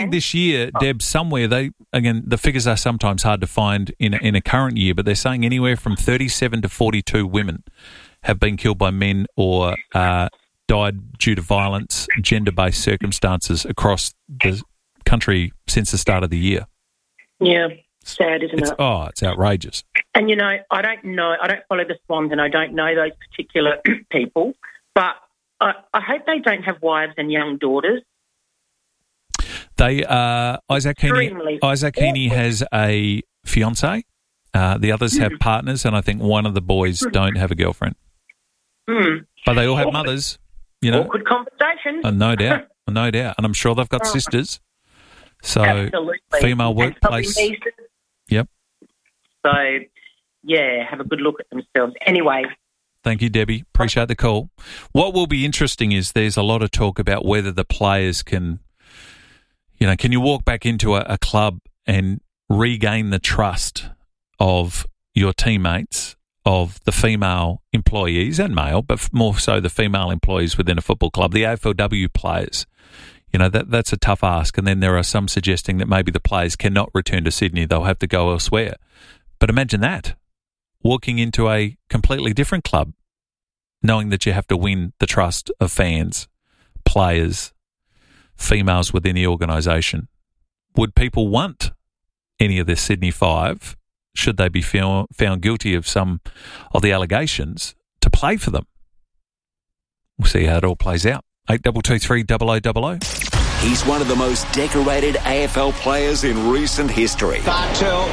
this year, Deb, somewhere the figures are sometimes hard to find in a current year, but they're saying anywhere from 37 to 42 women have been killed by men or died due to violence, gender-based circumstances across the country since the start of the year. Yeah, sad, isn't it? Oh, it's outrageous. And, I don't follow the Swans and I don't know those particular people, but I hope they don't have wives and young daughters. They Isaac Heaney has a fiancée. The others have partners, and I think one of the boys don't have a girlfriend. But they all have mothers, Awkward conversation. No doubt. And I'm sure they've got sisters. So, absolutely. Female workplace. Yep. So, yeah, have a good look at themselves. Anyway. Thank you, Debbie. Appreciate the call. What will be interesting is there's a lot of talk about whether the players can you walk back into a club and regain the trust of your teammates, of the female employees and male, but more so the female employees within a football club, the AFLW players. That's a tough ask. And then there are some suggesting that maybe the players cannot return to Sydney. They'll have to go elsewhere. But imagine that, walking into a completely different club, knowing that you have to win the trust of fans, players, females within the organisation. Would people want any of this Sydney Five, should they be found guilty of some of the allegations, to play for them? We'll see how it all plays out. 8223 0000. He's one of the most decorated AFL players in recent history. Bartel.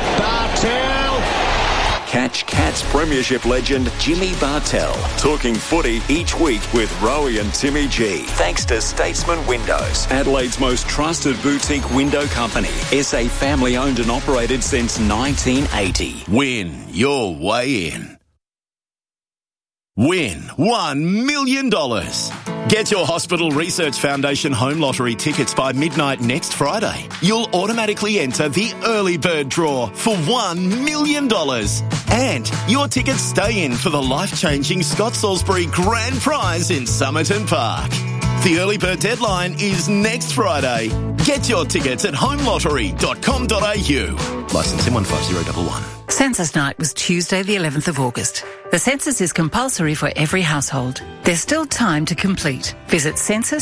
Catch Cats Premiership legend Jimmy Bartel talking footy each week with Rowie and Timmy G. Thanks to Statesman Windows, Adelaide's most trusted boutique window company. SA family owned and operated since 1980. Win your way in. Win $1 million. Get your Hospital Research Foundation Home Lottery tickets by midnight next Friday. You'll automatically enter the early bird draw for $1 million. And your tickets stay in for the life-changing Scott Salisbury Grand Prize in Somerton Park. The early bird deadline is next Friday. Get your tickets at homelottery.com.au. Licence M15011. Census Night was Tuesday the 11th of August. The census is compulsory for every household. There's still time to complete. Visit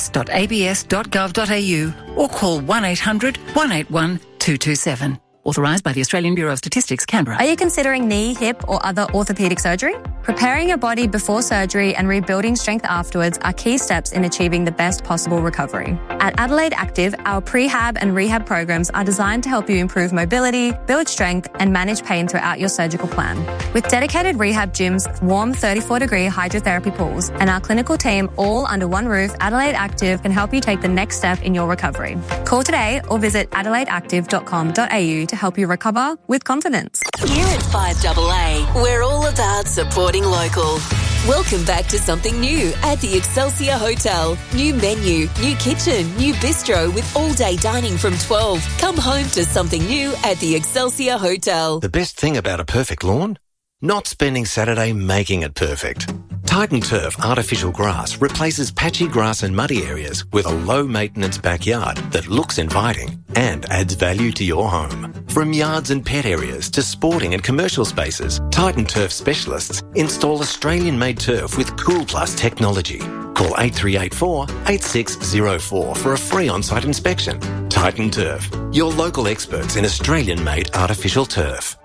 census.abs.gov.au or call 1800 181 227. Authorised by the Australian Bureau of Statistics, Canberra. Are you considering knee, hip or other orthopaedic surgery? Preparing your body before surgery and rebuilding strength afterwards are key steps in achieving the best possible recovery. At Adelaide Active, our prehab and rehab programs are designed to help you improve mobility, build strength and manage pain throughout your surgical plan. With dedicated rehab gyms, warm 34-degree hydrotherapy pools and our clinical team all under one roof, Adelaide Active can help you take the next step in your recovery. Call today or visit adelaideactive.com.au to help you recover with confidence. Here at 5AA, we're all about supporting local. Welcome back to something new at the Excelsior Hotel. New menu, new kitchen, new bistro with all-day dining from 12. Come home to something new at the Excelsior Hotel. The best thing about a perfect lawn? Not spending Saturday making it perfect. Titan Turf artificial grass replaces patchy grass and muddy areas with a low-maintenance backyard that looks inviting and adds value to your home. From yards and pet areas to sporting and commercial spaces, Titan Turf specialists install Australian-made turf with Cool Plus technology. Call 8384 8604 for a free on-site inspection. Titan Turf, your local experts in Australian-made artificial turf.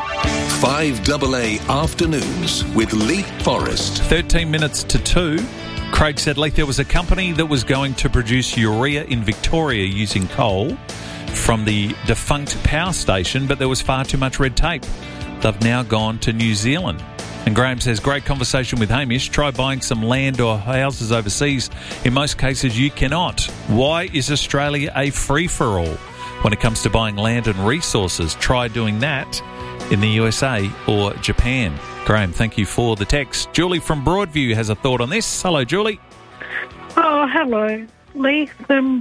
5AA Afternoons with Leith Forrest. 13 minutes to 2. Craig said, Leith, there was a company that was going to produce urea in Victoria using coal from the defunct power station, but there was far too much red tape. They've now gone to New Zealand. And Graham says, great conversation with Hamish. Try buying some land or houses overseas. In most cases, you cannot. Why is Australia a free-for-all when it comes to buying land and resources? Try doing that in the USA or Japan. Graham, thank you for the text. Julie from Broadview has a thought on this. Hello, Julie. Oh, hello, Leith.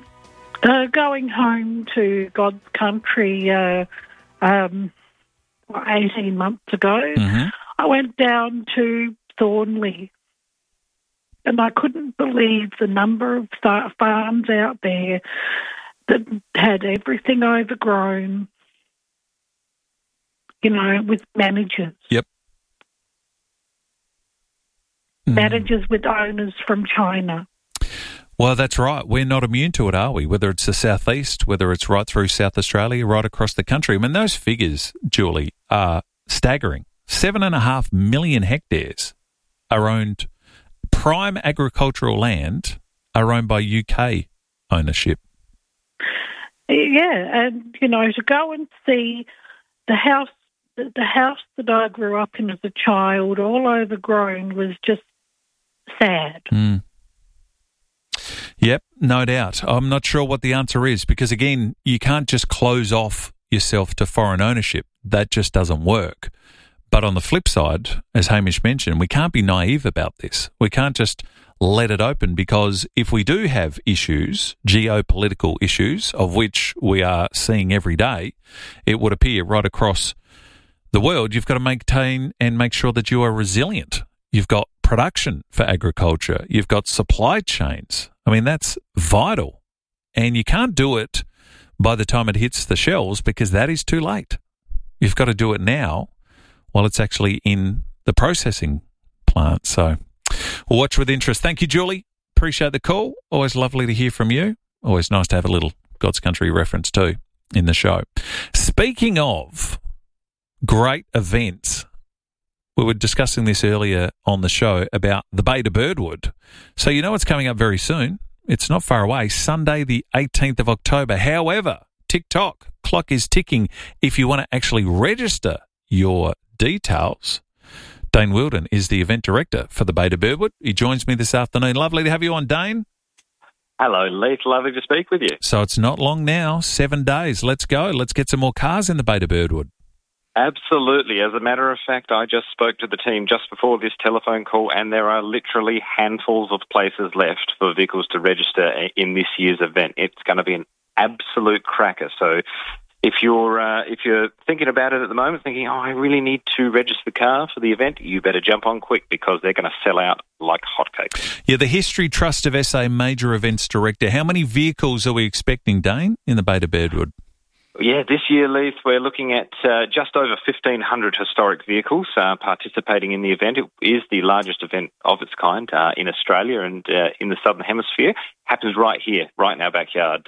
Going home to God's country 18 months ago, I went down to Thornley and I couldn't believe the number of farms out there. that had everything overgrown, with managers. Yep. Managers with owners from China. Well, that's right. We're not immune to it, are we? Whether it's the southeast, whether it's right through South Australia, right across the country. I mean, those figures, Julie, are staggering. 7.5 million hectares are owned, prime agricultural land are owned by UK ownership. Yeah, and, to go and see the house that I grew up in as a child, all overgrown, was just sad. Mm. Yep, no doubt. I'm not sure what the answer is because, again, you can't just close off yourself to foreign ownership. That just doesn't work. But on the flip side, as Hamish mentioned, we can't be naive about this. We can't just let it open because if we do have issues, geopolitical issues, of which we are seeing every day, it would appear right across the world, you've got to maintain and make sure that you are resilient. You've got production for agriculture. You've got supply chains. I mean, that's vital. And you can't do it by the time it hits the shelves because that is too late. You've got to do it now while it's actually in the processing plant. So we'll watch with interest. Thank you, Julie. Appreciate the call. Always lovely to hear from you. Always nice to have a little God's Country reference too in the show. Speaking of great events, we were discussing this earlier on the show about the Bay to Birdwood. So you know it's coming up very soon. It's not far away, Sunday the 18th of October. However, tick-tock, clock is ticking. If you want to actually register your details, Dane Wilden is the event director for the Bay to Birdwood. He joins me this afternoon. Lovely to have you on, Dane. Hello, Leith. Lovely to speak with you. So it's not long now, 7 days. Let's go. Let's get some more cars in the Bay to Birdwood. Absolutely. As a matter of fact, I just spoke to the team just before this telephone call, and there are literally handfuls of places left for vehicles to register in this year's event. It's going to be an absolute cracker. So if you're thinking about it at the moment, thinking, I really need to register the car for the event, you better jump on quick because they're going to sell out like hotcakes. Yeah, the History Trust of SA Major Events Director. How many vehicles are we expecting, Dane, in the Bay to Birdwood? Yeah, this year, Leith, we're looking at just over 1,500 historic vehicles participating in the event. It is the largest event of its kind in Australia and in the Southern Hemisphere. Happens right here, right in our backyard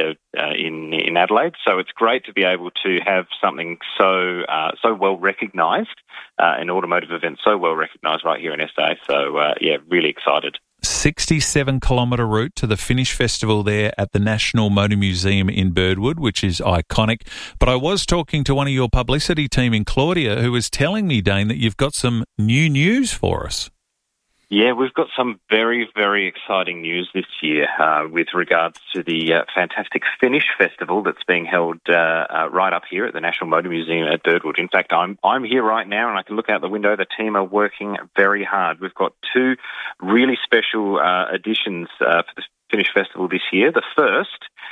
in Adelaide. So it's great to be able to have something so well recognised, an automotive event so well recognised right here in SA. So, really excited. 67-kilometre route to the Finish Festival there at the National Motor Museum in Birdwood, which is iconic. But I was talking to one of your publicity team in Claudia who was telling me, Dane, that you've got some new news for us. Yeah, we've got some very, very exciting news this year with regards to the fantastic Finish Festival that's being held right up here at the National Motor Museum at Birdwood. In fact, I'm here right now and I can look out the window. The team are working very hard. We've got two really special additions for the Finish Festival this year. The first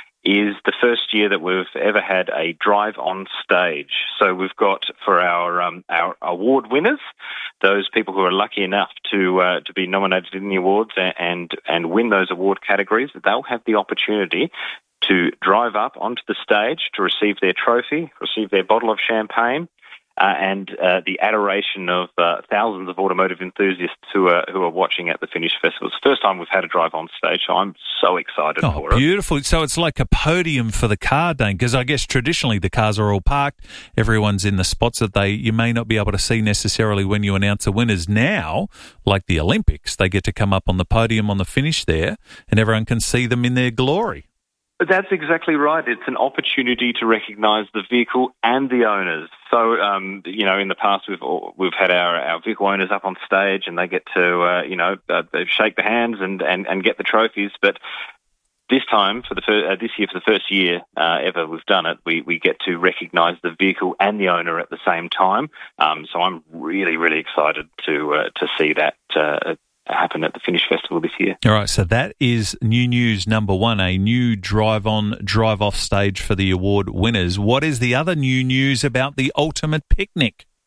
is the first year that we've ever had a drive on stage. So we've got for our award winners, those people who are lucky enough to be nominated in the awards and win those award categories, they'll have the opportunity to drive up onto the stage to receive their trophy, receive their bottle of champagne, and the adoration of thousands of automotive enthusiasts who are watching at the Finish Festival. It's the first time we've had a drive on stage, so I'm so excited for it. Beautiful. So it's like a podium for the car, Dane, because I guess traditionally the cars are all parked. Everyone's in the spots that you may not be able to see necessarily when you announce the winners. Now, like the Olympics, they get to come up on the podium on the finish there and everyone can see them in their glory. That's exactly right. It's an opportunity to recognise the vehicle and the owners. So, in the past we've had our vehicle owners up on stage and they get to, shake the hands and get the trophies. But this time, this year, for the first year ever we've done it, we get to recognise the vehicle and the owner at the same time. So I'm really, really excited to see that happen at the Finish Festival this year. All right, so that is new news number one, a new drive-on, drive-off stage for the award winners. What is the other new news about the Ultimate Picnic?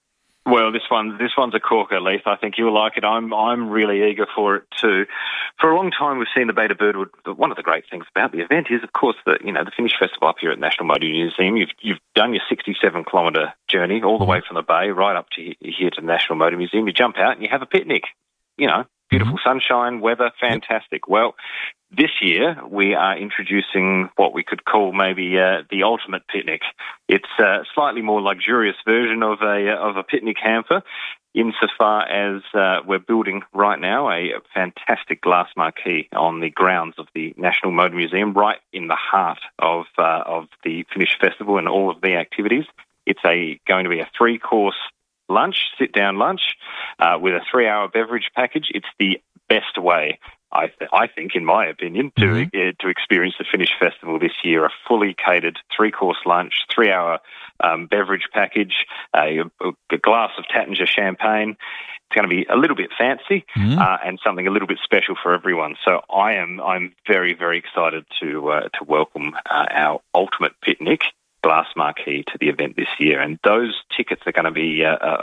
Well, this one's a corker, Leith. I think you'll like it. I'm really eager for it too. For a long time, we've seen the Beta Birdwood. One of the great things about the event is, of course, the Finish Festival up here at National Motor Museum. You've done your 67-kilometre journey all the way from the bay right up to here to the National Motor Museum. You jump out and you have a picnic. Beautiful sunshine, weather, fantastic. Yep. Well, this year we are introducing what we could call maybe the ultimate picnic. It's a slightly more luxurious version of a picnic hamper, insofar as we're building right now a fantastic glass marquee on the grounds of the National Motor Museum, right in the heart of the Finish Festival and all of the activities. It's going to be a 3-course lunch, sit-down lunch, with a 3-hour beverage package. It's the best way, I think, in my opinion, to experience the Finish Festival this year. A fully catered 3-course lunch, 3-hour beverage package, a glass of Taittinger champagne. It's going to be a little bit fancy and something a little bit special for everyone. So I'm very, very excited to welcome our ultimate picnic glass marquee to the event this year, and those tickets are going to be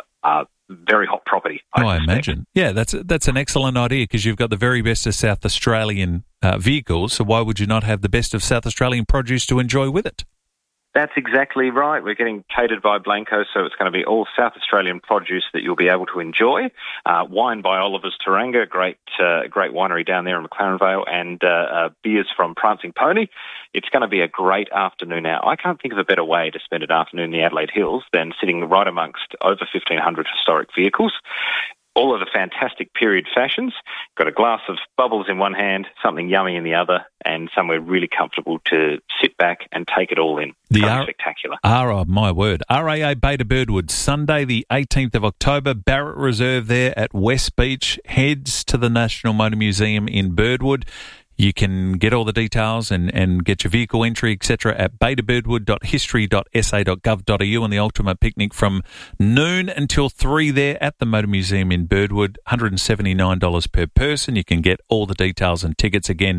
very hot property. I imagine. Yeah, that's an excellent idea, because you've got the very best of South Australian vehicles, so why would you not have the best of South Australian produce to enjoy with it? That's exactly right. We're getting catered by Blanco, so it's going to be all South Australian produce that you'll be able to enjoy. Wine by Oliver's Turanga, great winery down there in McLaren Vale, and beers from Prancing Pony. It's going to be a great afternoon out. I can't think of a better way to spend an afternoon in the Adelaide Hills than sitting right amongst over 1,500 historic vehicles. All of the fantastic period fashions. Got a glass of bubbles in one hand, something yummy in the other, and somewhere really comfortable to sit back and take it all in. Spectacular. My word. RAA Beta Birdwood, Sunday the 18th of October, Barrett Reserve there at West Beach, heads to the National Motor Museum in Birdwood. You can get all the details and get your vehicle entry, etc. at betabirdwood.history.sa.gov.au, on the ultimate picnic from noon until 3 there at the Motor Museum in Birdwood, $179 per person. You can get all the details and tickets again,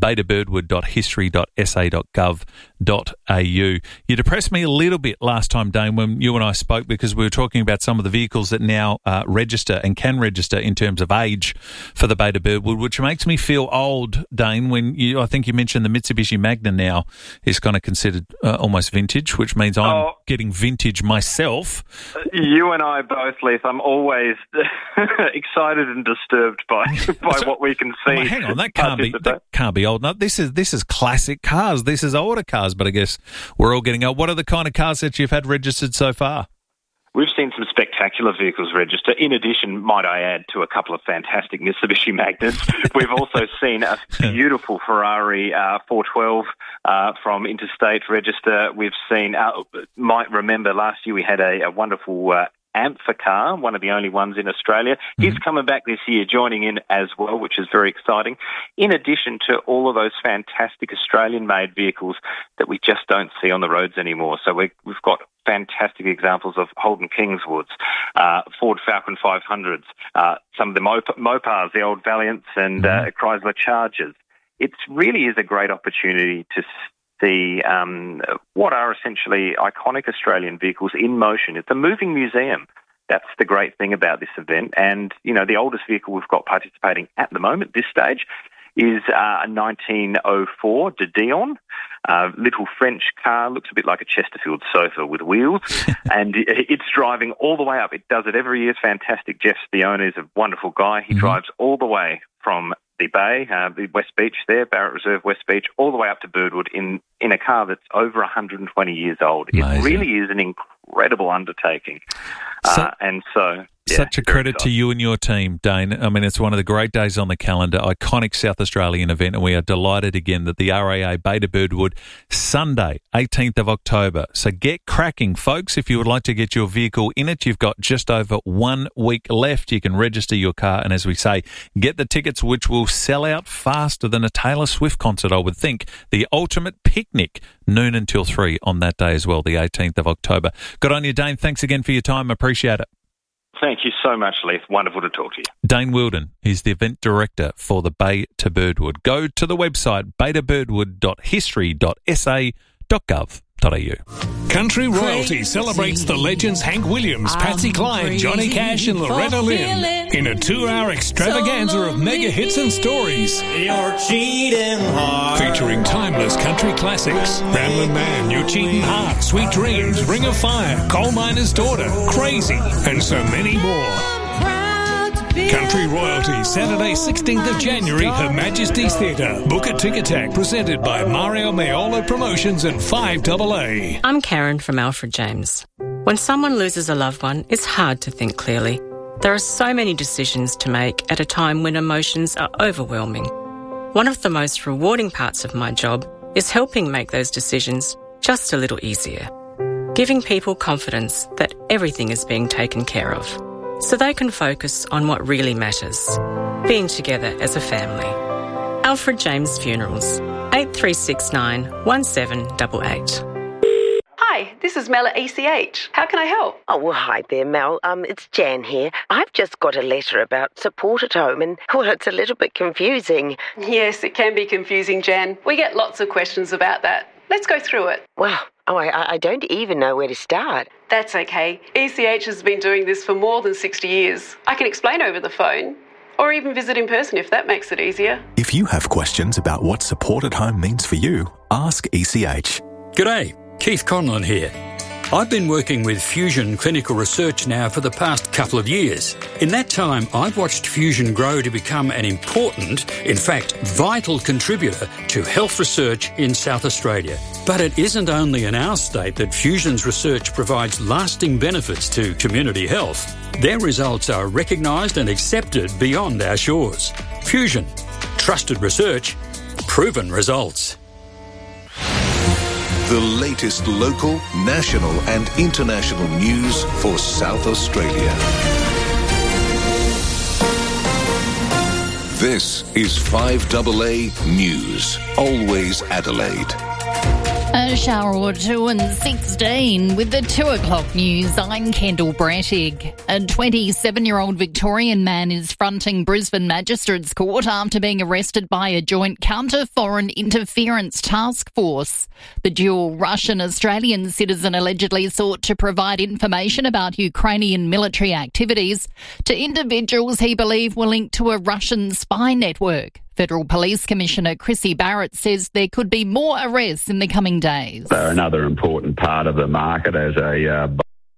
betabirdwood.history.sa.gov.au. You depressed me a little bit last time, Dane, when you and I spoke, because we were talking about some of the vehicles that now register and can register in terms of age for the Beta Birdwood, which makes me feel old, Dane, when I think you mentioned the Mitsubishi Magna now is kind of considered almost vintage, which means I'm getting vintage myself. You and I both, Leith. I'm always excited and disturbed by what we can see. Well, hang on, that can't be old. No, this is classic cars. This is older cars, but I guess we're all getting old. What are the kind of cars that you've had registered so far? We've seen some spectacular vehicles register. In addition, might I add, to a couple of fantastic Mitsubishi Magnas. We've also seen a beautiful Ferrari 412 from Interstate register. We've seen, might remember last year we had a wonderful Amphicar, one of the only ones in Australia. He's coming back this year, joining in as well, which is very exciting. In addition to all of those fantastic Australian-made vehicles that we just don't see on the roads anymore. So we've got fantastic examples of Holden Kingswoods, Ford Falcon 500s, some of the Mopars, the old Valiants, and Chrysler Chargers. It really is a great opportunity to see what are essentially iconic Australian vehicles in motion. It's a moving museum. That's the great thing about this event. And, the oldest vehicle we've got participating at the moment, this stage, is a 1904 De Dion. Little French car, looks a bit like a Chesterfield sofa with wheels, and it's driving all the way up. It does it every year. It's fantastic. Jeff, the owner, is a wonderful guy. He drives all the way from the bay, the West Beach there, Barrett Reserve, West Beach, all the way up to Birdwood in a car that's over 120 years old. Amazing. It really is an incredible undertaking. Such a credit to you and your team, Dane. I mean, it's one of the great days on the calendar, iconic South Australian event, and we are delighted again that the RAA Beta Birdwood, Sunday, 18th of October. So get cracking, folks. If you would like to get your vehicle in it, you've got just over 1 week left. You can register your car, and as we say, get the tickets, which will sell out faster than a Taylor Swift concert, I would think. The ultimate picnic, noon until 3 on that day as well, the 18th of October. Good on you, Dane. Thanks again for your time. Appreciate it. Thank you so much, Leith. Wonderful to talk to you. Dane Wilden is the event director for the Beta Birdwood. Go to the website betabirdwood.history.sa.gov.au. Country Royalty celebrates the legends Hank Williams, Patsy Cline, Johnny Cash and Loretta Lynn in a 2-hour extravaganza of mega hits and stories. You're cheating heart. Featuring timeless country classics. Ramblin' Man, Your Cheating Heart, Sweet Dreams, Ring of Fire, Coal Miner's Daughter, Crazy, and so many more. Country Royalty, Saturday 16th of January, Her Majesty's Theatre. Book at Ticketek, presented by Mario Maiolo Promotions and 5AA. I'm Karen from Alfred James. When someone loses a loved one, it's hard to think clearly. There are so many decisions to make at a time when emotions are overwhelming. One of the most rewarding parts of my job is helping make those decisions just a little easier. Giving people confidence that everything is being taken care of, so they can focus on what really matters, being together as a family. Alfred James Funerals, 8369 1788. Hi, this is Mel at ECH. How can I help? Oh, well, hi there, Mel. It's Jan here. I've just got a letter about support at home and, well, it's a little bit confusing. Yes, it can be confusing, Jan. We get lots of questions about that. Let's go through it. Well, I don't even know where to start. That's okay. ECH has been doing this for more than 60 years. I can explain over the phone, or even visit in person if that makes it easier. If you have questions about what support at home means for you, ask ECH. G'day, Keith Conlon here. I've been working with Fusion Clinical Research now for the past couple of years. In that time, I've watched Fusion grow to become an important, in fact, vital contributor to health research in South Australia. But it isn't only in our state that Fusion's research provides lasting benefits to community health. Their results are recognised and accepted beyond our shores. Fusion. Trusted research. Proven results. The latest local, national and international news for South Australia. This is 5AA News, always Adelaide. A shower or two and 16 with the 2 o'clock news. I'm Kendall Brettig. A 27-year-old Victorian man is fronting Brisbane Magistrates Court after being arrested by a joint counter-foreign interference task force. The dual Russian-Australian citizen allegedly sought to provide information about Ukrainian military activities to individuals he believed were linked to a Russian spy network. Federal Police Commissioner Chrissy Barrett says there could be more arrests in the coming days. They're another important part of the market as a...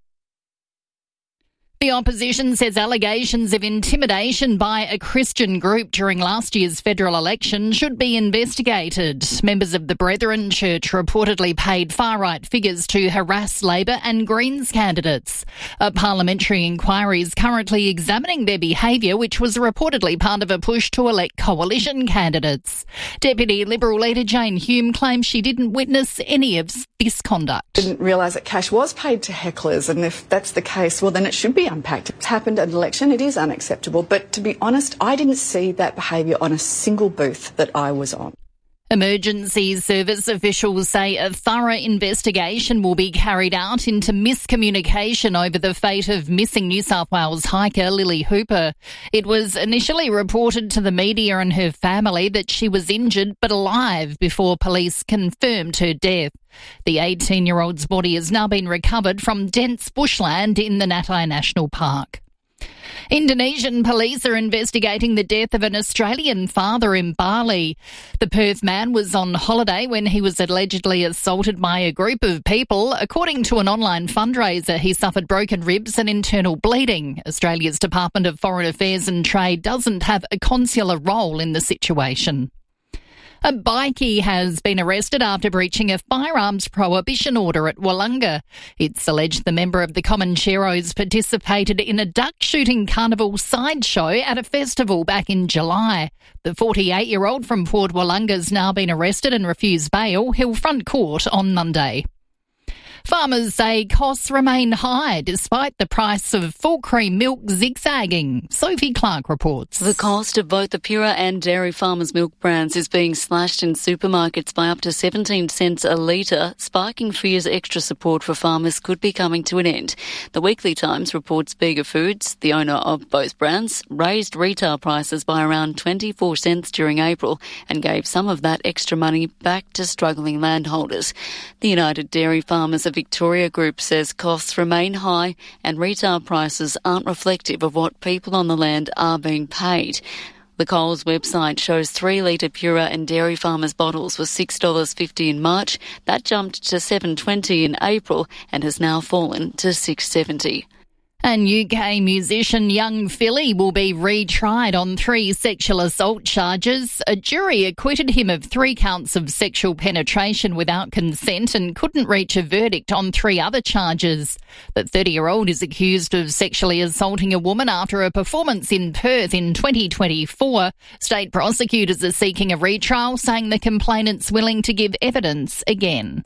The opposition says allegations of intimidation by a Christian group during last year's federal election should be investigated. Members of the Brethren Church reportedly paid far-right figures to harass Labor and Greens candidates. A parliamentary inquiry is currently examining their behaviour, which was reportedly part of a push to elect coalition candidates. Deputy Liberal leader Jane Hume claims she didn't witness any of this conduct. Didn't realise that cash was paid to hecklers, and if that's the case, well, then it should be unpacked. It's happened at an election. It is unacceptable. But to be honest, I didn't see that behaviour on a single booth that I was on. Emergency service officials say a thorough investigation will be carried out into miscommunication over the fate of missing New South Wales hiker Lily Hooper. It was initially reported to the media and her family that she was injured but alive before police confirmed her death. The 18-year-old's body has now been recovered from dense bushland in the Natai National Park. Indonesian police are investigating the death of an Australian father in Bali. The Perth man was on holiday when he was allegedly assaulted by a group of people. According to an online fundraiser, he suffered broken ribs and internal bleeding. Australia's Department of Foreign Affairs and Trade doesn't have a consular role in the situation. A bikie has been arrested after breaching a firearms prohibition order at Wollonga. It's alleged the member of the Comancheros participated in a duck shooting carnival sideshow at a festival back in July. The 48-year-old from Port Wollonga has now been arrested and refused bail. He'll front court on Monday. Farmers say costs remain high despite the price of full cream milk zigzagging. Sophie Clark reports. The cost of both the Pura and Dairy Farmers milk brands is being slashed in supermarkets by up to 17 cents a litre, sparking fears extra support for farmers could be coming to an end. The Weekly Times reports Bega Foods, the owner of both brands, raised retail prices by around 24 cents during April and gave some of that extra money back to struggling landholders. The United Dairy Farmers of Victoria group says costs remain high and retail prices aren't reflective of what people on the land are being paid. The Coles website shows 3-litre Pura and Dairy Farmers bottles were $6.50 in March. That jumped to $7.20 in April and has now fallen to $6.70. And UK musician Young Philly will be retried on 3 sexual assault charges. A jury acquitted him of 3 counts of sexual penetration without consent and couldn't reach a verdict on 3 other charges. The 30-year-old is accused of sexually assaulting a woman after a performance in Perth in 2024. State prosecutors are seeking a retrial, saying the complainant's willing to give evidence again.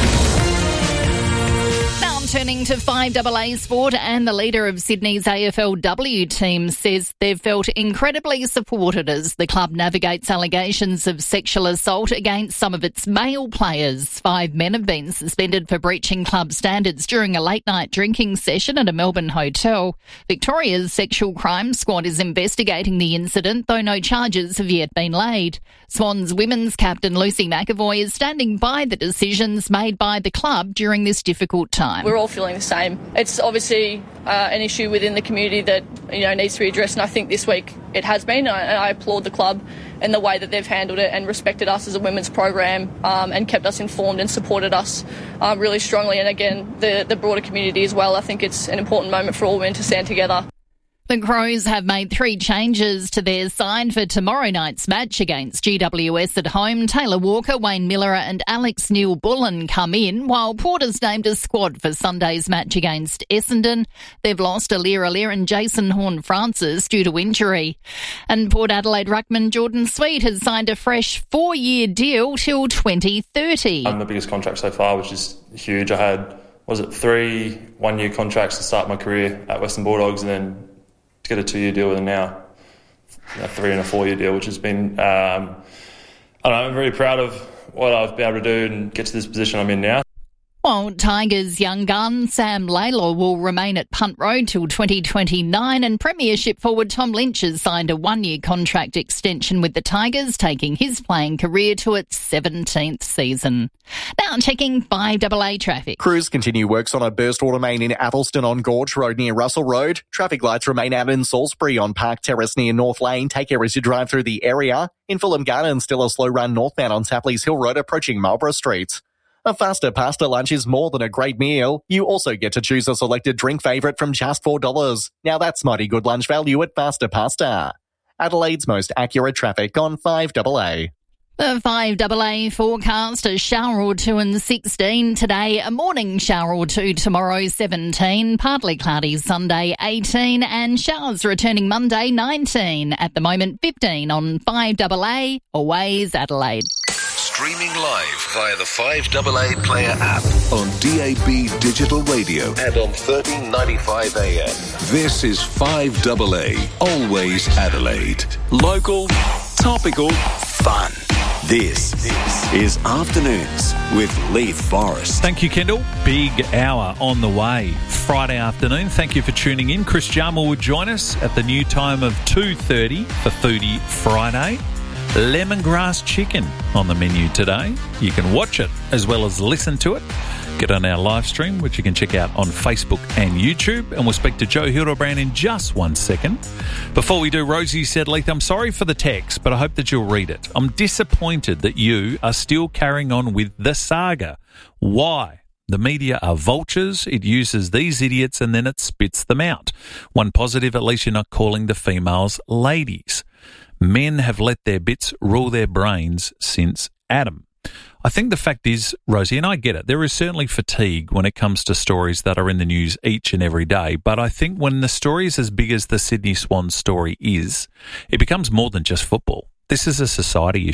Turning to 5AA sport, and the leader of Sydney's AFLW team says they've felt incredibly supported as the club navigates allegations of sexual assault against some of its male players. 5 men have been suspended for breaching club standards during a late-night drinking session at a Melbourne hotel. Victoria's Sexual Crime Squad is investigating the incident, though no charges have yet been laid. Swans women's captain Lucy McAvoy is standing by the decisions made by the club during this difficult time. We're all feeling the same. It's obviously an issue within the community that needs to be addressed, and I think this week it has been. And I applaud the club in the way that they've handled it and respected us as a women's program and kept us informed and supported us really strongly. And again, the broader community as well. I think it's an important moment for all women to stand together. The Crows have made 3 changes to their side for tomorrow night's match against GWS at home. Taylor Walker, Wayne Miller and Alex Neil-Bullen come in, while Porter's named a squad for Sunday's match against Essendon. They've lost Alir and Jason Horne-Francis due to injury. And Port Adelaide ruckman Jordan Sweet has signed a fresh 4-year deal till 2030. I'm the biggest contract so far, which is huge. I had, 3 one-year contracts to start my career at Western Bulldogs, and then to get a 2-year deal with them now, a 3 and a 4-year deal, which has been, I'm very proud of what I've been able to do and get to this position I'm in now. While Tigers' young gun Sam Laylaw will remain at Punt Road till 2029, and Premiership forward Tom Lynch has signed a 1-year contract extension with the Tigers, taking his playing career to its 17th season. Now checking 5AA traffic. Crews continue works on a burst water main in Athelston on Gorge Road near Russell Road. Traffic lights remain out in Salisbury on Park Terrace near North Lane. Take care as you drive through the area. In Fulham Gardens, still a slow run northbound on Sapley's Hill Road approaching Marlborough Street. A faster pasta lunch is more than a great meal. You also get to choose a selected drink favourite from just $4. Now that's mighty good lunch value at Faster Pasta. Adelaide's most accurate traffic on 5AA. The 5AA forecast, a shower or 2 and 16 today, a morning shower or 2 tomorrow 17, partly cloudy Sunday 18 and showers returning Monday 19. At the moment 15 on 5AA, always Adelaide. Streaming live via the 5AA Player app on DAB Digital Radio and on 1395 AM. This is 5AA, always Adelaide. Local, topical, fun. This is Afternoons with Leith Forrest. Thank you, Kendall. Big hour on the way. Friday afternoon. Thank you for tuning in. Chris Jarman will join us at the new time of 2:30 for Foodie Friday. Lemongrass chicken on the menu today. You can watch it as well as listen to it. Get on our live stream, which you can check out on Facebook and YouTube. And we'll speak to Joe Hildebrand in just 1 second. Before we do, Rosie said, Leith, I'm sorry for the text, but I hope that you'll read it. I'm disappointed that you are still carrying on with the saga. Why? The media are vultures. It uses these idiots and then it spits them out. One positive, at least you're not calling the females ladies. Men have let their bits rule their brains since Adam. I think the fact is, Rosie, and I get it, there is certainly fatigue when it comes to stories that are in the news each and every day. But I think when the story is as big as the Sydney Swans story is, it becomes more than just football. This is a society issue.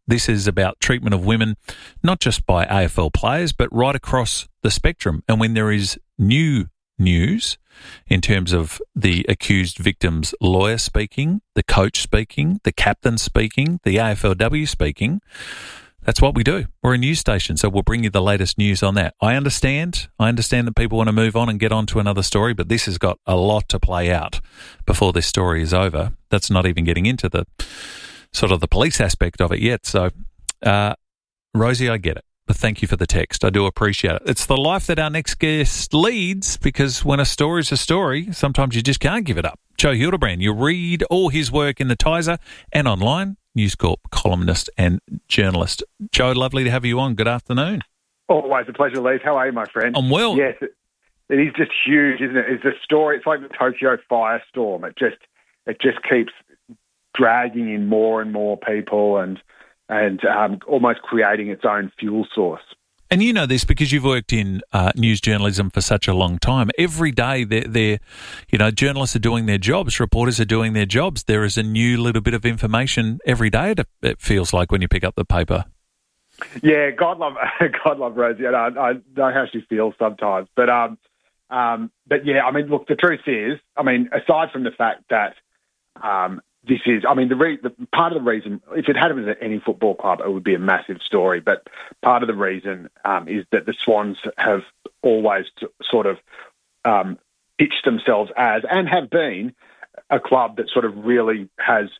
This is about treatment of women, not just by AFL players, but right across the spectrum. And when there is new news in terms of the accused victim's lawyer speaking, the coach speaking, the captain speaking, the AFLW speaking, that's what we do. We're a news station, so we'll bring you the latest news on that. I understand that people want to move on and get on to another story, but this has got a lot to play out before this story is over. That's not even getting into the sort of the police aspect of it yet. So, Rosie, I get it. But thank you for the text. I do appreciate it. It's the life that our next guest leads, because when a story's a story, sometimes you just can't give it up. Joe Hildebrand, you read all his work in the Tiser and online, News Corp columnist and journalist. Joe, lovely to have you on. Good afternoon. Always a pleasure, Lee. How are you, my friend? I'm well. Yes, it is just huge, isn't it? It's a story. It's like the Tokyo firestorm. It just keeps dragging in more and more people and almost creating its own fuel source. And you know this because you've worked in news journalism for such a long time. Every day, journalists are doing their jobs, reporters are doing their jobs. There is a new little bit of information every day. It feels like when you pick up the paper. Yeah, God love Rosie. I know how she feels sometimes, but yeah, I mean, look, the truth is, I mean, aside from the fact that this is, I mean, the part of the reason, if it had been at any football club, it would be a massive story. But part of the reason is that the Swans have always sort of pitched themselves as, and have been, a club that sort of really has,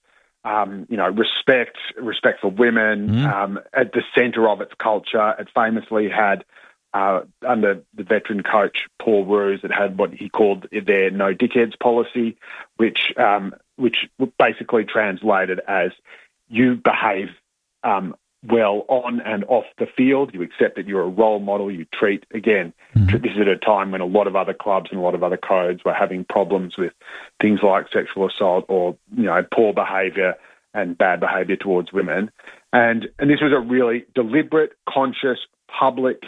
respect for women at the centre of its culture. It famously had, under the veteran coach Paul Roos, it had what he called their no dickheads policy, which basically translated as you behave well on and off the field. You accept that you're a role model. You treat, again, this is at a time when a lot of other clubs and a lot of other codes were having problems with things like sexual assault or, poor behaviour and bad behaviour towards women. And this was a really deliberate, conscious, public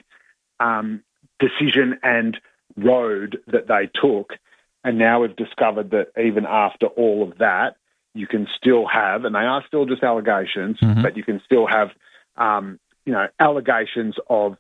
decision and road that they took. And now we've discovered that even after all of that, you can still have, and they are still just allegations, but you can still have, allegations of,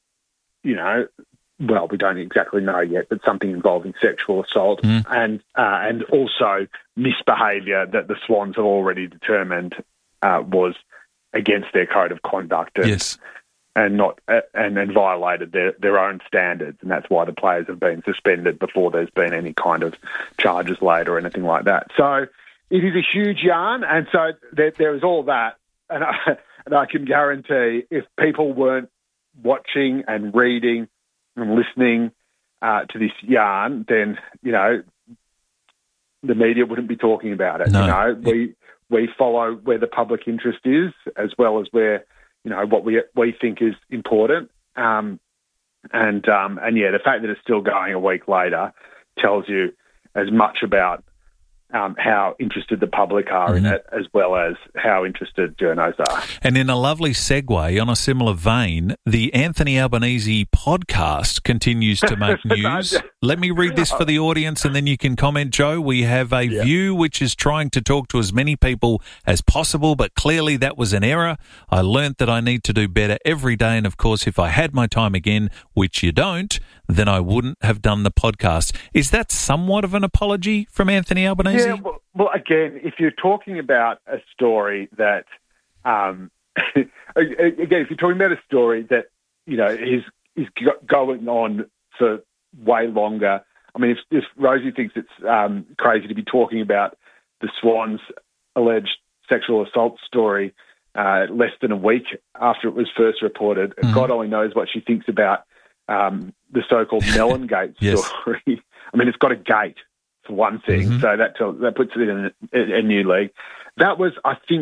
well, we don't exactly know yet, but something involving sexual assault and also misbehaviour that the Swans have already determined was against their code of conduct. And not and violated their own standards, and that's why the players have been suspended before there's been any kind of charges laid or anything like that. So it is a huge yarn, and so there is all that, and I can guarantee if people weren't watching and reading and listening to this yarn, then the media wouldn't be talking about it. No. We follow where the public interest is, as well as where what we think is important. The fact that it's still going a week later tells you as much about how interested the public are in it, as well as how interested journos are. And in a lovely segue, on a similar vein, the Anthony Albanese podcast continues to make news. Let me read this for the audience and then you can comment, Joe. We have a View which is trying to talk to as many people as possible, but clearly that was an error. I learnt that I need to do better every day, and of course, if I had my time again, which you don't, then I wouldn't have done the podcast. Is that somewhat of an apology from Anthony Albanese? Yeah, well, again, if you're talking about a story that, if you're talking about a story that, is going on for way longer. I mean, if Rosie thinks it's crazy to be talking about the Swans' alleged sexual assault story less than a week after it was first reported, God only knows what she thinks about the so-called Melon Gate story. I mean, it's got a gate, for one thing, so that puts it in a new league. That was, I think,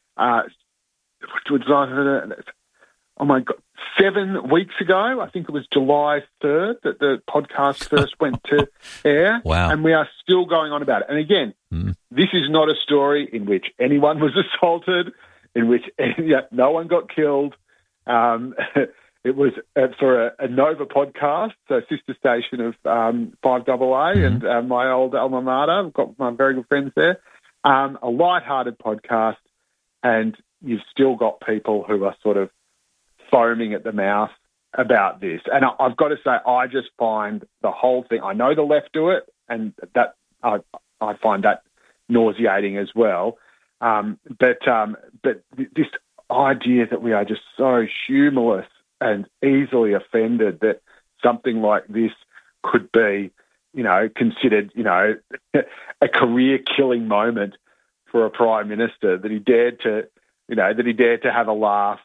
oh my God, 7 weeks ago. I think it was July 3rd that the podcast first went to air. Wow. And we are still going on about it. And again, this is not a story in which anyone was assaulted, in which no one got killed. It was for a Nova podcast, so sister station of 5AA and my old alma mater. I've got my very good friends there. A light-hearted podcast, and you've still got people who are sort of foaming at the mouth about this. And I've got to say, I just find the whole thing, I know the left do it, and that I find that nauseating as well. But this idea that we are just so humorless and easily offended that something like this could be, considered, a career-killing moment for a Prime Minister, that he dared to have a laugh.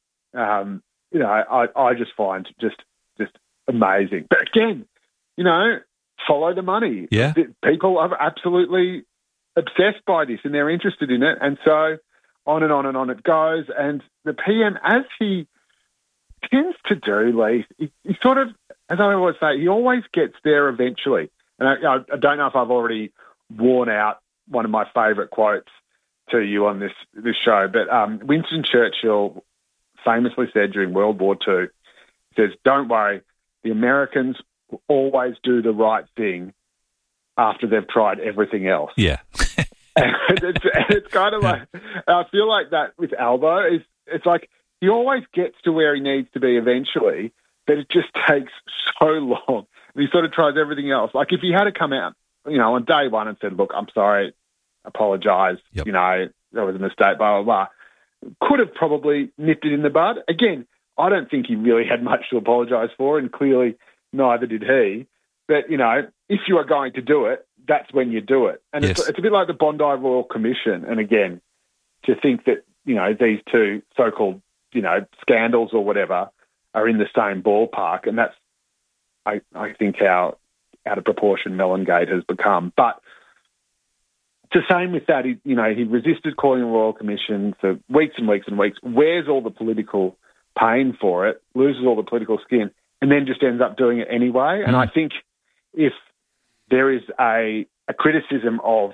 I just find just amazing. But again, follow the money. Yeah. People are absolutely obsessed by this and they're interested in it. And so on and on and on it goes. And the PM, as he tends to do, Lee, he sort of, as I always say, he always gets there eventually. And I don't know if I've already worn out one of my favourite quotes to you on this show, but Winston Churchill famously said during World War II, he says, "Don't worry, the Americans will always do the right thing after they've tried everything else." Yeah. and it's kind of like, I feel like that with Albo. It's like he always gets to where he needs to be eventually, but it just takes so long. And he sort of tries everything else. Like if he had to come out, on day one and said, "Look, I'm sorry, apologise, yep. That was a mistake, blah, blah, blah," could have probably nipped it in the bud. Again, I don't think he really had much to apologise for, and clearly neither did he. But, if you are going to do it, that's when you do it. And yes. it's a bit like the Bondi Royal Commission. And again, to think that, these two so-called, scandals or whatever are in the same ballpark, and that's, I think, how out of proportion Mellongate has become. But it's the same with that. He resisted calling a Royal Commission for weeks and weeks and weeks, wears all the political pain for it, loses all the political skin, and then just ends up doing it anyway. And I think if there is a criticism of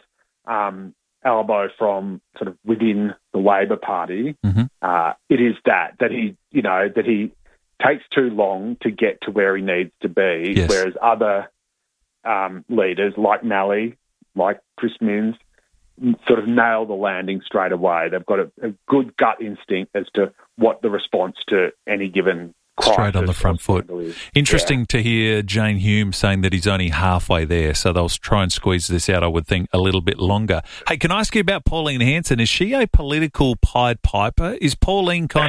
Albo from sort of within the Labor Party, it is that he takes too long to get to where he needs to be, yes. whereas other leaders like Malley, like Chris Minns, sort of nail the landing straight away. They've got a good gut instinct as to what the response to any given crisis straight on the front foot. Interesting to hear Jane Hume saying that he's only halfway there, so they'll try and squeeze this out, I would think, a little bit longer. Hey, can I ask you about Pauline Hanson? Is she a political Pied Piper? Is Pauline kind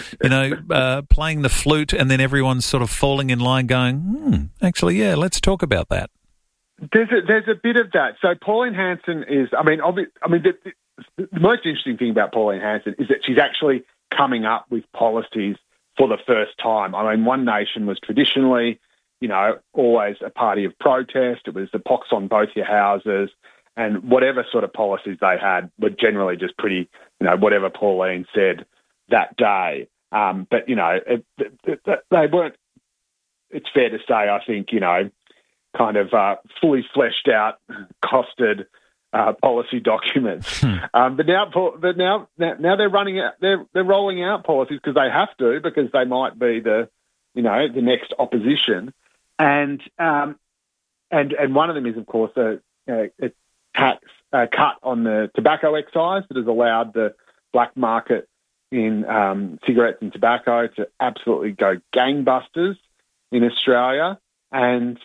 of, playing the flute and then everyone's sort of falling in line going, actually, yeah, let's talk about that? There's a bit of that. So Pauline Hanson is, the most interesting thing about Pauline Hanson is that she's actually coming up with policies for the first time. One Nation was traditionally, always a party of protest. It was the pox on both your houses, and whatever sort of policies they had were generally just pretty, whatever Pauline said that day. But, they weren't, it's fair to say, I think, kind of fully fleshed out, costed policy documents. But now they're running out. They're rolling out policies because they have to, because they might be the next opposition. And one of them is, of course, a tax cut on the tobacco excise that has allowed the black market in cigarettes and tobacco to absolutely go gangbusters in Australia, and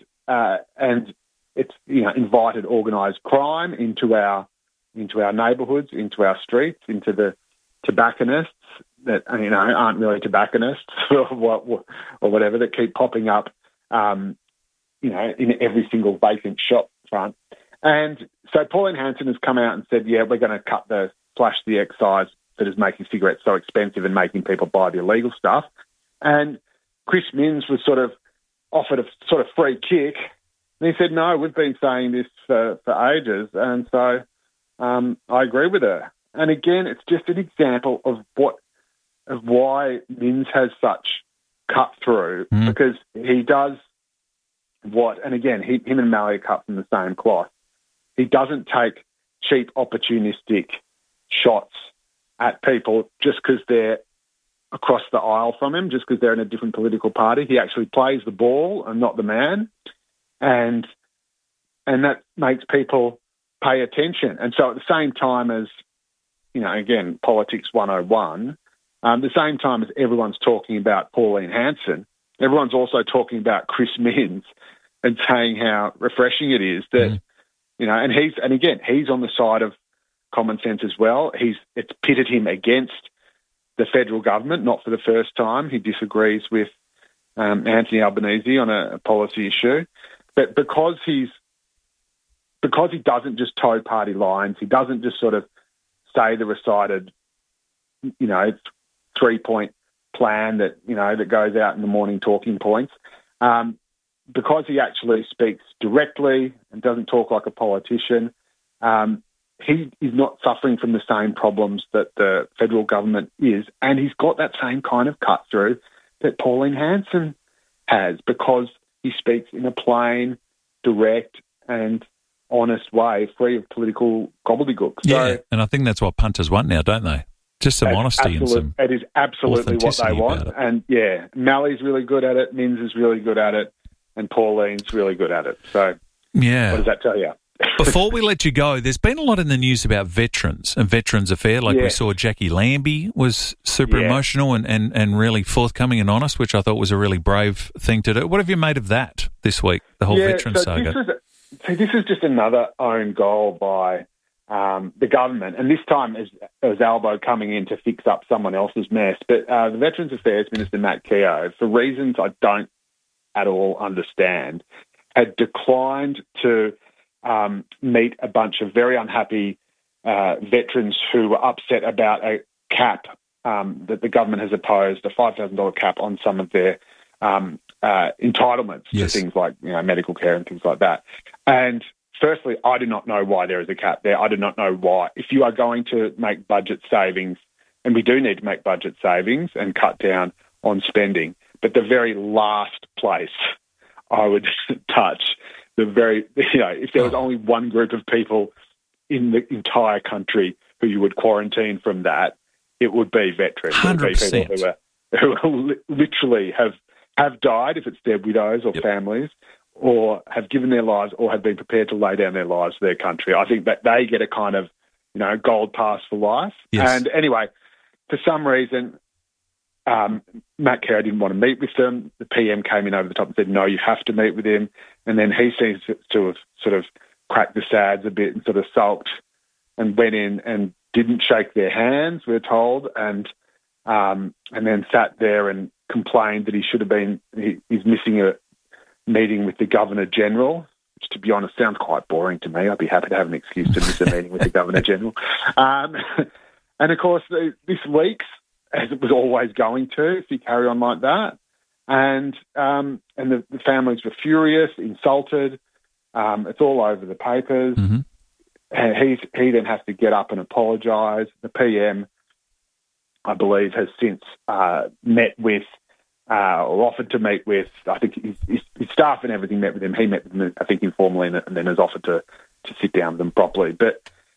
it's invited organised crime into our neighbourhoods, into our streets, into the tobacconists that aren't really tobacconists or whatever, that keep popping up in every single vacant shop front. And so Pauline Hanson has come out and said, yeah, we're going to slash the excise that is making cigarettes so expensive and making people buy the illegal stuff. And Chris Minns was sort of offered a sort of free kick. And he said, no, we've been saying this for ages. And so I agree with her. And again, it's just an example of why Minns has such cut through, because he does and again, him and Malley are cut from the same cloth. He doesn't take cheap, opportunistic shots at people just because they're across the aisle from him, just because they're in a different political party. He actually plays the ball and not the man. And that makes people pay attention. And so at the same time as again, politics 101, the same time as everyone's talking about Pauline Hanson, everyone's also talking about Chris Minns and saying how refreshing it is that, and he's on the side of common sense as well. It's pitted him against the federal government, not for the first time. He disagrees with Anthony Albanese on a policy issue. But because he doesn't just toe party lines, he doesn't just sort of say the recited, 3-point plan that goes out in the morning talking points, because he actually speaks directly and doesn't talk like a politician, he is not suffering from the same problems that the federal government is, and he's got that same kind of cut through that Pauline Hanson has, because he speaks in a plain, direct and honest way, free of political gobbledygook. Yeah, and I think that's what punters want now, don't they? Just some honesty and some it is absolutely what they want. And, Mally's really good at it, Minns is really good at it, and Pauline's really good at it. So what does that tell you? Before we let you go, there's been a lot in the news about veterans and Veterans Affair. We saw Jackie Lambie was super emotional and really forthcoming and honest, which I thought was a really brave thing to do. What have you made of that this week, the whole veteran saga? This is just another own goal by the government, and this time as Albo coming in to fix up someone else's mess. But the Veterans Affairs Minister, Matt Keogh, for reasons I don't at all understand, had declined to meet a bunch of very unhappy veterans who were upset about a cap that the government has opposed, a $5,000 cap on some of their entitlements to things like medical care and things like that. And firstly, I do not know why there is a cap there. I do not know why. If you are going to make budget savings, and we do need to make budget savings and cut down on spending, but the very last place I would touch, if there was only one group of people in the entire country who you would quarantine from that, it would be veterans. 100%. It would be people who literally have died, if it's their widows or families, or have given their lives or have been prepared to lay down their lives for their country. I think that they get a kind of, gold pass for life. Yes. And anyway, for some reason, Matt Keogh didn't want to meet with them. The PM came in over the top and said, no, you have to meet with him. And then he seems to have sort of cracked the sads a bit and sort of sulked and went in and didn't shake their hands, we're told, and then sat there and complained that he's missing a meeting with the Governor-General, which, to be honest, sounds quite boring to me. I'd be happy to have an excuse to miss a meeting with the Governor-General. And, of course, this leaks, as it was always going to, if you carry on like that. And the families were furious, insulted. It's all over the papers. Mm-hmm. And he then has to get up and apologise. The PM, I believe, has since met with or offered to meet with, I think his staff and everything met with him. He met with them, I think, informally, and then has offered to sit down with them properly. But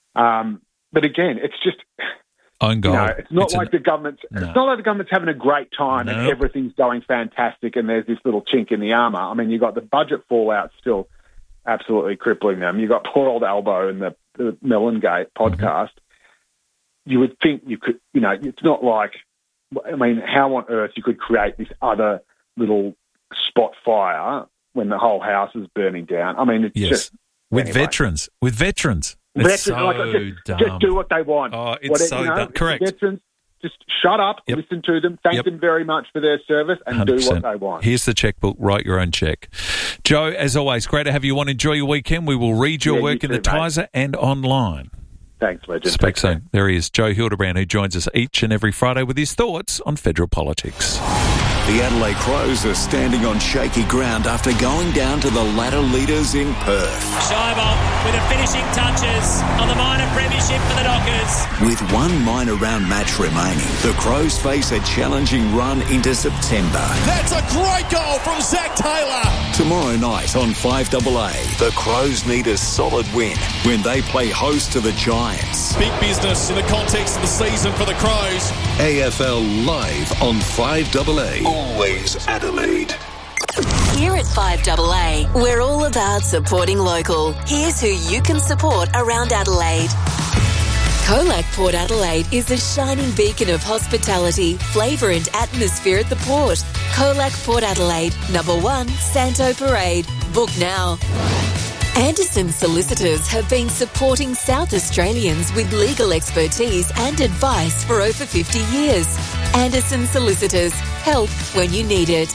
again, it's just own goal. It's not like the government's. No. It's not like the government's having a great time and everything's going fantastic, and there's this little chink in the armour. I mean, you've got the budget fallout still absolutely crippling them. You've got poor old Albo in the Mellongate podcast. Mm-hmm. You would think you could. It's not like. I mean, how on earth you could create this other little spot fire when the whole house is burning down? I mean, it's just with veterans. It's so dumb. Just do what they want. Oh, it's dumb. Correct. Veterans, just shut up, listen to them, thank them very much for their service, and 100%. Do what they want. Here's the checkbook. Write your own check. Joe, as always, great to have you on. Enjoy your weekend. We will read your work in the Tiser and online. Thanks, legend. Speak soon. There he is, Joe Hildebrand, who joins us each and every Friday with his thoughts on federal politics. The Adelaide Crows are standing on shaky ground after going down to the ladder leaders in Perth. Scheibel with the finishing touches on the minor premiership for the Dockers. With one minor round match remaining, the Crows face a challenging run into September. That's a great goal from Zach Taylor. Tomorrow night on 5AA, the Crows need a solid win when they play host to the Giants. Big business in the context of the season for the Crows. AFL Live on 5AA. Always Adelaide. Here at 5AA, we're all about supporting local. Here's who you can support around Adelaide. Colac Port Adelaide is a shining beacon of hospitality, flavour and atmosphere at the port. Colac Port Adelaide, number 1, Santo Parade. Book now. Anderson Solicitors have been supporting South Australians with legal expertise and advice for over 50 years. Anderson Solicitors. Help when you need it.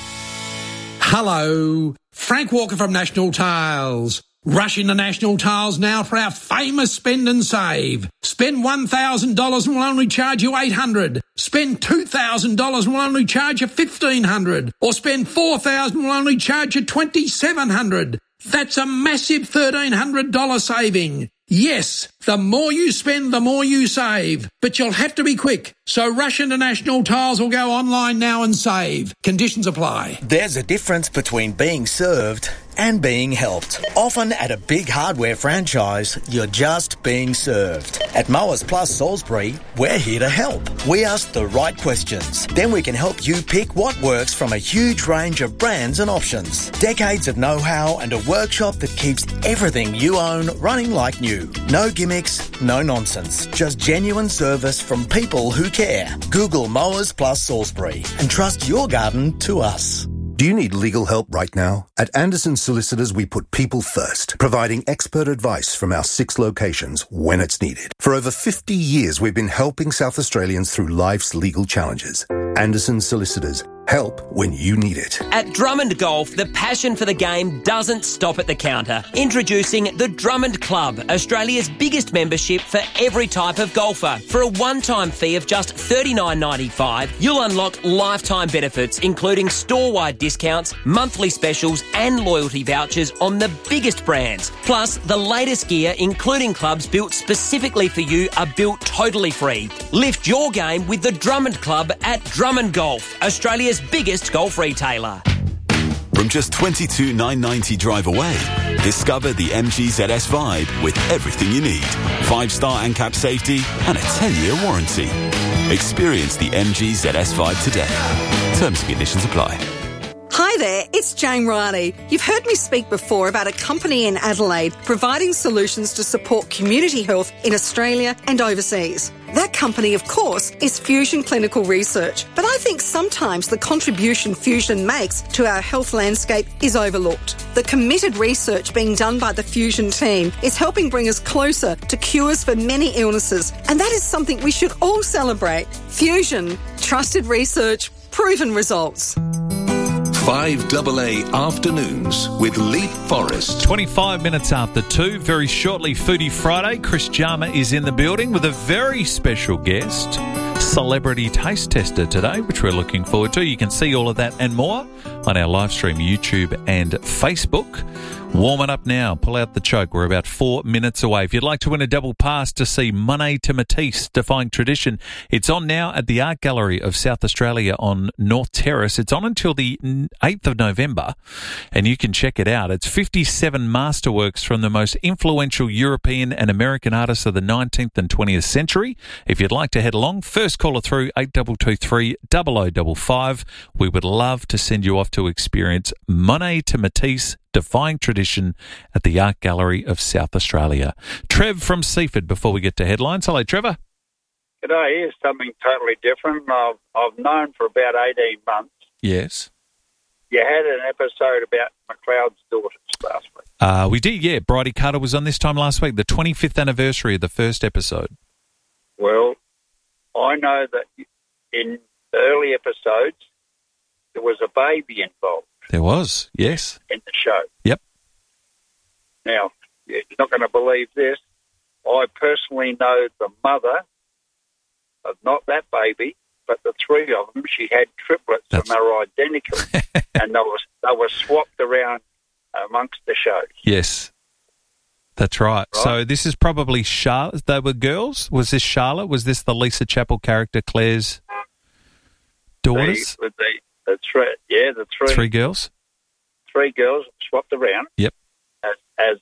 Hello, Frank Walker from National Tiles. Rush into National Tiles now for our famous spend and save. Spend $1,000 and we'll only charge you $800. Spend $2,000 and we'll only charge you $1,500. Or spend $4,000 and we'll only charge you $2,700. That's a massive $1,300 saving. Yes, the more you spend, the more you save. But you'll have to be quick. So rush into National Tiles or go online now and save. Conditions apply. There's a difference between being served and being helped. Often at a big hardware franchise, you're just being served. At Mowers Plus Salisbury, we're here to help. We ask the right questions. Then we can help you pick what works from a huge range of brands and options. Decades of know-how and a workshop that keeps everything you own running like new. No gimmicks, no nonsense. Just genuine service from people who care. Google Mowers Plus Salisbury and trust your garden to us. Do you need legal help right now? At Anderson Solicitors, we put people first, providing expert advice from our 6 locations when it's needed. For over 50 years, we've been helping South Australians through life's legal challenges. Anderson Solicitors. Help when you need it. At Drummond Golf, the passion for the game doesn't stop at the counter. Introducing the Drummond Club, Australia's biggest membership for every type of golfer. For a one-time fee of just $39.95, you'll unlock lifetime benefits, including store-wide discounts, monthly specials and loyalty vouchers on the biggest brands. Plus, the latest gear, including clubs built specifically for you, are built totally free. Lift your game with the Drummond Club at Drummond Golf, Australia's biggest golf retailer. From just $22,990 drive away, discover the MG ZS Vibe with everything you need. 5-star ANCAP safety and a 10-year warranty. Experience the MG ZS Vibe today. Terms and conditions apply. Hi there, it's Jane Riley. You've heard me speak before about a company in Adelaide providing solutions to support community health in Australia and overseas. That company, of course, is Fusion Clinical Research. But I think sometimes the contribution Fusion makes to our health landscape is overlooked. The committed research being done by the Fusion team is helping bring us closer to cures for many illnesses. And that is something we should all celebrate. Fusion, trusted research, proven results. 5AA Afternoons with Leap Forest. 25 minutes after 2. Very shortly, Foodie Friday. Chris Jama is in the building with a very special guest, celebrity taste tester today, which we're looking forward to. You can see all of that and more on our live stream, YouTube and Facebook. Warm it up now. Pull out the choke. We're about 4 minutes away. If you'd like to win a double pass to see Monet to Matisse, Defying Tradition, it's on now at the Art Gallery of South Australia on North Terrace. It's on until the 8th of November, and you can check it out. It's 57 masterworks from the most influential European and American artists of the 19th and 20th century. If you'd like to head along, first caller through 8223 0055. We would love to send you off to experience Monet to Matisse, Defying Tradition at the Art Gallery of South Australia. Trev from Seaford before we get to headlines. Hello, Trevor. G'day. Here's something totally different. I've known for about 18 months. Yes. You had an episode about McLeod's daughters last week. We did, yeah. Bridie Carter was on this time last week, the 25th anniversary of the first episode. Well, I know that in early episodes there was a baby involved. There was, yes. In the show. Yep. Now, you're not going to believe this. I personally know the mother of not that baby, but the 3 of them. She had triplets and they were identical. And they were swapped around amongst the shows. Yes. That's right. So this is probably Charlotte. They were girls? Was this Charlotte? Was this the Lisa Chappell character, Claire's daughters? The 3 girls? 3 girls swapped around. Yep. As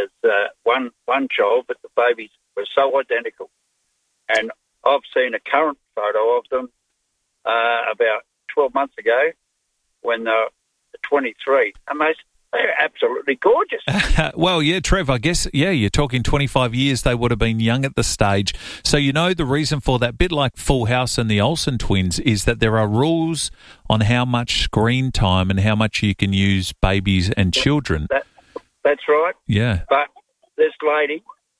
one child, but the babies were so identical. And I've seen a current photo of them about 12 months ago when they're 23. And They're absolutely gorgeous. Well, yeah, Trev, I guess, you're talking 25 years. They would have been young at the stage. So, the reason for that, bit like Full House and the Olsen twins, is that there are rules on how much screen time and how much you can use babies and children. That's right. Yeah. But this lady,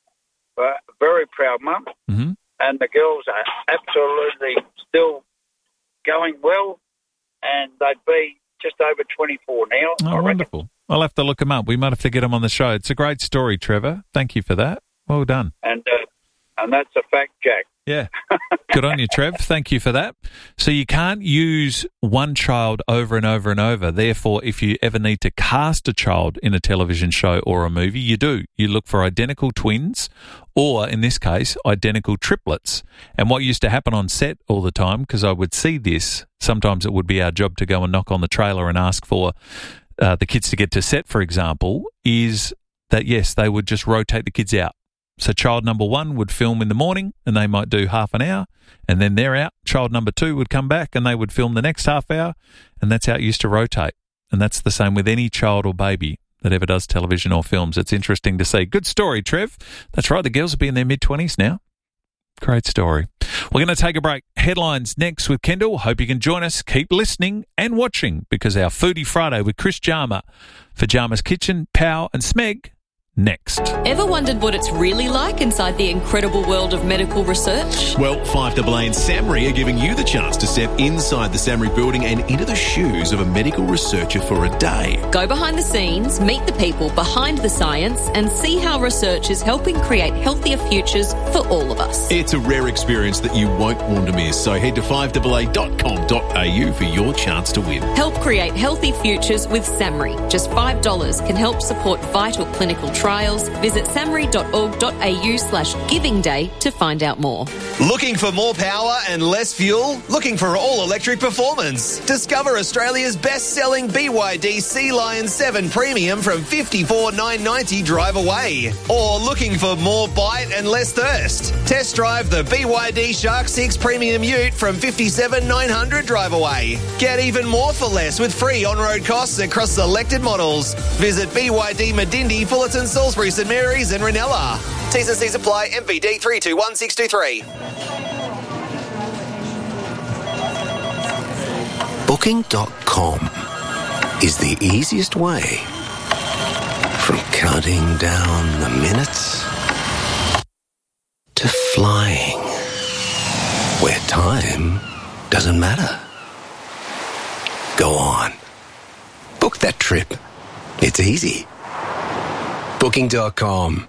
very proud mum, and the girls are absolutely still going well, and they'd be just over 24 now. Oh, wonderful. I'll have to look them up. We might have to get them on the show. It's a great story, Trevor. Thank you for that. Well done. And that's a fact, Jack. Yeah. Good on you, Trev. Thank you for that. So you can't use one child over and over and over. Therefore, if you ever need to cast a child in a television show or a movie, you do. You look for identical twins or, in this case, identical triplets. And what used to happen on set all the time, because I would see this, sometimes it would be our job to go and knock on the trailer and ask for the kids to get to set, for example, is that, yes, they would just rotate the kids out. So child number 1 would film in the morning and they might do half an hour and then they're out. Child number 2 would come back and they would film the next half hour, and that's how it used to rotate. And that's the same with any child or baby that ever does television or films. It's interesting to see. Good story, Trev. That's right. The girls will be in their mid-20s now. Great story. We're going to take a break. Headlines next with Kendall. Hope you can join us. Keep listening and watching, because our Foodie Friday with Chris Jarma for Jarma's Kitchen, Pow and Smeg next. Ever wondered what it's really like inside the incredible world of medical research? Well, 5AA and SAMRI are giving you the chance to step inside the SAMRI building and into the shoes of a medical researcher for a day. Go behind the scenes, meet the people behind the science, and see how research is helping create healthier futures for all of us. It's a rare experience that you won't want to miss, so head to 5AA.com.au for your chance to win. Help create healthy futures with SAMRI. Just $5 can help support vital clinical trials. Visit samri.org.au/giving day to find out more. Looking for more power and less fuel? Looking for all-electric performance? Discover Australia's best-selling BYD Sea Lion 7 Premium from $54,990 drive away. Or looking for more bite and less thirst? Test drive the BYD Shark 6 Premium Ute from $57,900 drive away. Get even more for less with free on-road costs across selected models. Visit BYD Medindi, Fullerton, Salisbury, St Mary's and Ranella. T's and C's apply. MVD 321623. Booking.com is the easiest way from counting down the minutes to flying where time doesn't matter. Go on. Book that trip. It's easy. Booking.com.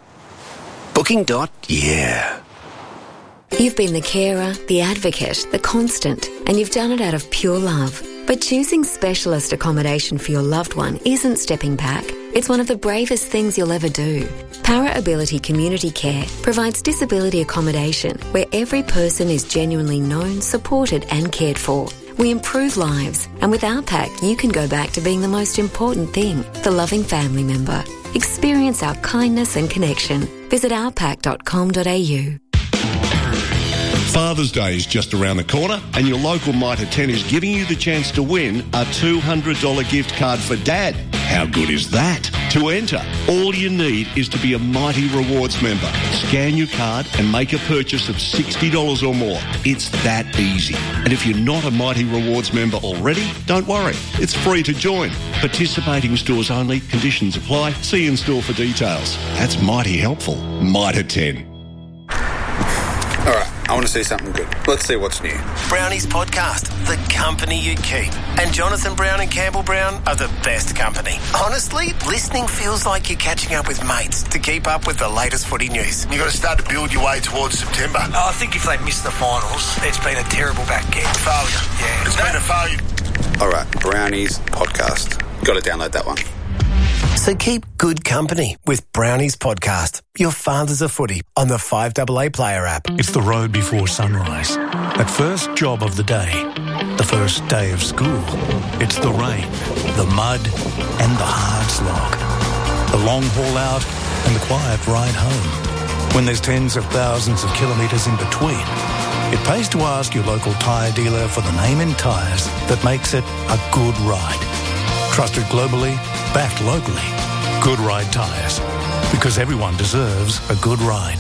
Booking.yeah. You've been the carer, the advocate, the constant, and you've done it out of pure love. But choosing specialist accommodation for your loved one isn't stepping back. It's one of the bravest things you'll ever do. Para Ability Community Care provides disability accommodation where every person is genuinely known, supported and cared for. We improve lives, and with our pack, you can go back to being the most important thing, the loving family member. Experience our kindness and connection. Visit ourpack.com.au. Father's Day is just around the corner, and your local Mitre 10 is giving you the chance to win a $200 gift card for Dad. How good is that? To enter, all you need is to be a Mighty Rewards member. Scan your card and make a purchase of $60 or more. It's that easy. And if you're not a Mighty Rewards member already, don't worry. It's free to join. Participating stores only. Conditions apply. See in store for details. That's mighty helpful. Mitre 10. All right, I want to see something good. Let's see what's new. Brownies Podcast, the company you keep. And Jonathan Brown and Campbell Brown are the best company. Honestly, listening feels like you're catching up with mates to keep up with the latest footy news. You've got to start to build your way towards September. I think if they miss the finals, it's been a terrible back end. Failure. Yeah. It's been a failure. All right, Brownies Podcast. Got to download that one. So keep good company with Brownies Podcast, your father's a footy, on the 5AA Player app. It's the road before sunrise. That first job of the day. The first day of school. It's the rain, the mud, and the hard slog. The long haul out and the quiet ride home. When there's tens of thousands of kilometres in between, it pays to ask your local tyre dealer for the name in tyres that makes it a good ride. Trusted globally, backed locally. Good Ride Tyres. Because everyone deserves a good ride.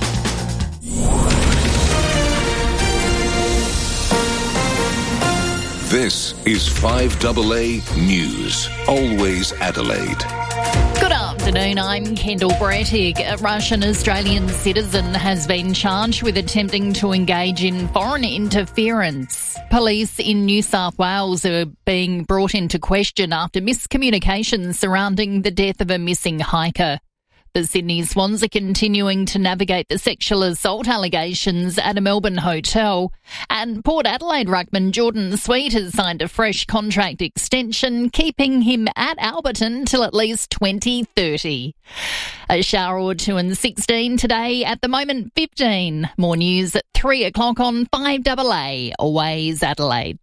This is 5AA News. Always Adelaide. Good afternoon, I'm Kendall Brettig. A Russian-Australian citizen has been charged with attempting to engage in foreign interference. Police in New South Wales are being brought into question after miscommunication surrounding the death of a missing hiker. The Sydney Swans are continuing to navigate the sexual assault allegations at a Melbourne hotel. And Port Adelaide ruckman Jordan Sweet has signed a fresh contract extension, keeping him at Alberton till at least 2030. A shower or two and 16 today, at the moment 15. More news at 3 o'clock on 5AA, Always Adelaide.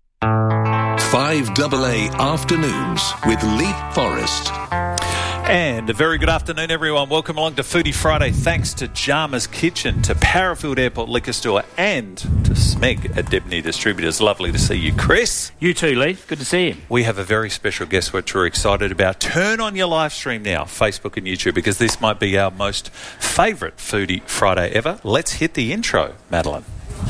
5AA Afternoons with Leap Forest. And a very good afternoon, everyone. Welcome along to Foodie Friday. Thanks to Jama's Kitchen, to Parafield Airport Liquor Store, and to Smeg at Debney Distributors. Lovely to see you, Chris. You too, Leaf. Good to see you. We have a very special guest which we're excited about. Turn on your live stream now, Facebook and YouTube, because this might be our most favourite Foodie Friday ever. Let's hit the intro, Madeline.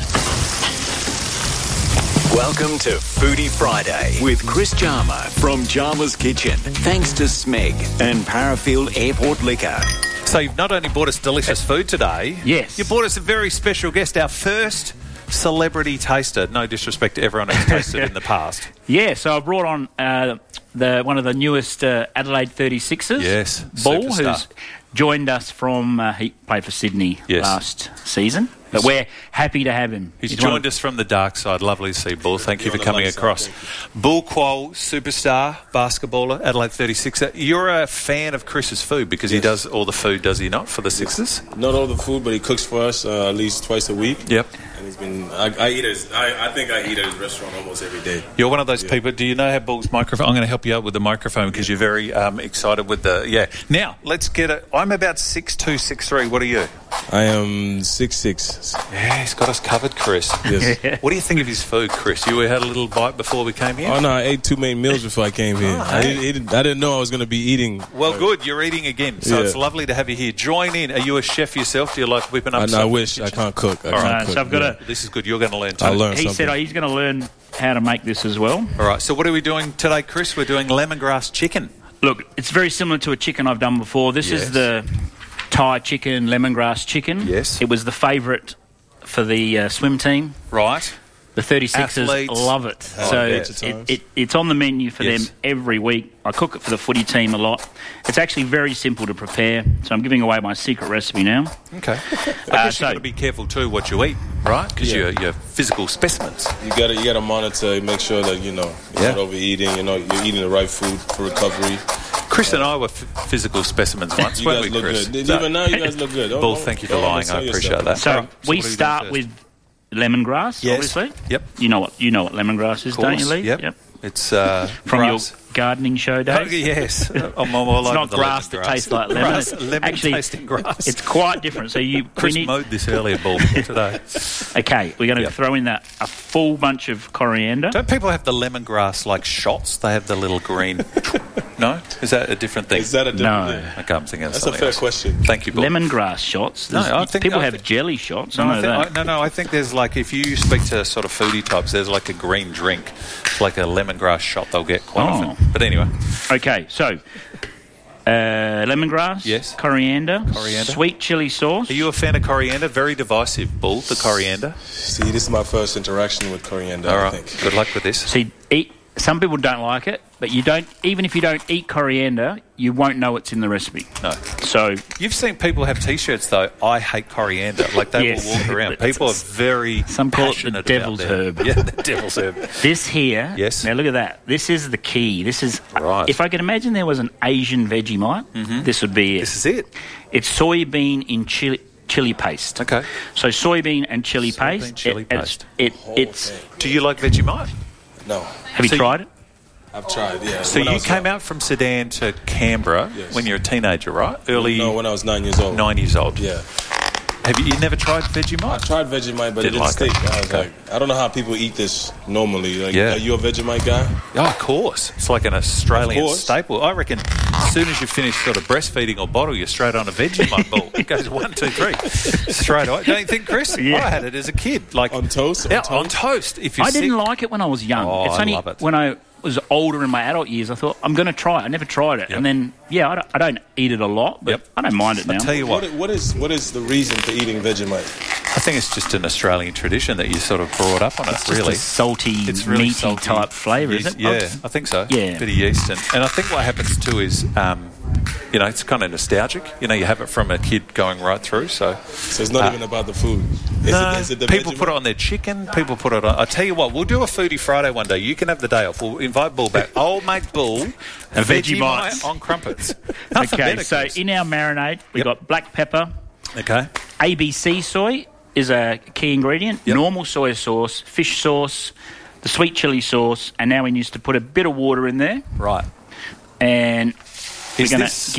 Welcome to Foodie Friday with Chris Jama from Jama's Kitchen. Thanks to Smeg and Parafield Airport Liquor. So you've not only brought us delicious food today, yes, you brought us a very special guest, our first celebrity taster. No disrespect to everyone who's tasted in the past. Yeah, so I brought on one of the newest Adelaide 36ers. Yes, Bull, superstar. who's joined us from, he played for Sydney last season. But we're happy to have him. He's joined us from the dark side. Lovely to see Bull. Thank you for coming across. Bull Quoll, superstar, basketballer, Adelaide 36er. You're a fan of Chris's food because he does all the food, does he not, for the Sixers? Not all the food, but he cooks for us at least twice a week. Yep. And he's been. I think I eat at his restaurant almost every day. You're one of those people. Do you know how Bull's microphone? I'm going to help you out with the microphone because you're very excited with the. Yeah. Now let's get it. I'm about 6'2", 6'3". What are you? I am 6'6". Yeah, he's got us covered, Chris. Yes. What do you think of his food, Chris? You had a little bite before we came here? Oh, no, I ate 2 main meals before I came here. I didn't know I was going to be eating. Well, good. You're eating again, so it's lovely to have you here. Join in. Are you a chef yourself? Do you like whipping up stuff? I wish. I can't cook. So I've got This is good. You're going to learn too. I'll learn He said he's going to learn how to make this as well. All right, so what are we doing today, Chris? We're doing lemongrass chicken. Look, it's very similar to a chicken I've done before. This is the Thai chicken, lemongrass chicken. Yes. It was the favourite for the swim team. Right. The 36ers Athletes. love it. It's on the menu for them every week. I cook it for the footy team a lot. It's actually very simple to prepare, so I'm giving away my secret recipe now. Okay. I guess you've got to be careful too what you eat, right? Because you're physical specimens. You got to monitor, make sure that you're not overeating. You're eating the right food for recovery. Chris and I were physical specimens once, you weren't guys we, look Chris? good. Even now, you guys look good. Bull, thank you for lying. I appreciate that. So we start with lemongrass, obviously. Yep. You know what lemongrass is, don't you, Lee? Yep. It's from grass. your gardening show days. Oh, yes. I'm all it's over not the grass that tastes like lemon. Lemon-tasting grass. It's quite different. So Chris mowed this earlier, Bull, today. Okay, we're going to throw in a full bunch of coriander. Don't people have the lemongrass like shots? They have the little green. No? Is that a different thing? Is that a different thing? Okay, I'm thinking of That's a fair question. Thank you, Bull. Lemongrass shots. No, I think people have jelly shots. No, I think there's like, if you speak to sort of foodie types, there's like a green drink. It's like a lemongrass shot they'll get quite often. But anyway. Okay, so lemongrass, coriander, sweet chili sauce. Are you a fan of coriander? Very divisive, Bull, the coriander. See, this is my first interaction with coriander, All right. I think. Good luck with this. See, some people don't like it, but even if you don't eat coriander, you won't know it's in the recipe. No. So you've seen people have T-shirts though. I hate coriander. Like they will walk around. People are very passionate about it the devil's herb. Yeah, the devil's herb. This here. Yes. Now look at that. This is the key. This is right. If I could imagine there was an Asian Vegemite, this would be it. This is it. It's soybean in chili paste. Okay. So soybean and chili paste. It's. Do you like Vegemite? No. Have you tried it? I've tried, yeah. So you came out from Sudan to Canberra when you're a teenager, right? No, when I was 9 years old. 9 years old. Yeah. Have you never tried Vegemite? I tried Vegemite, but it didn't stick. I was like, I don't know how people eat this normally. Like, are you a Vegemite guy? Oh, of course. It's like an Australian staple. I reckon As soon as you finish sort of breastfeeding or bottle, you're straight on a Vegemite ball. It goes 1, 2, 3 straight away. Don't you think, Chris? Yeah. I had it as a kid, like on toast. On toast. If you're I didn't like it when I was young. Oh, it's only I love it. when I was older in my adult years, I thought, I'm going to try it. I never tried it. Yep. And then, I don't eat it a lot, but I don't mind it now. I'll tell you what. What is the reason for eating Vegemite? I think it's just an Australian tradition that you sort of brought up on It's it, really. just a salty, it's really meaty salty type flavour, isn't it? Yeah, I think so. Yeah. Bit of yeast. And I think what happens too is, it's kind of nostalgic. You have it from a kid going right through. So it's not even about the food. Is it the people Vegemite? put it on their chicken. People put it on... I tell you what, we'll do a Foodie Friday one day. You can have the day off. We'll invite Bull back. I'll make Bull a Vegemite on crumpets. Okay, so in our marinade, we've got black pepper. Okay. ABC soy is a key ingredient. Yep. Normal soy sauce, fish sauce, the sweet chili sauce, and now we need to put a bit of water in there. Right. And we're going to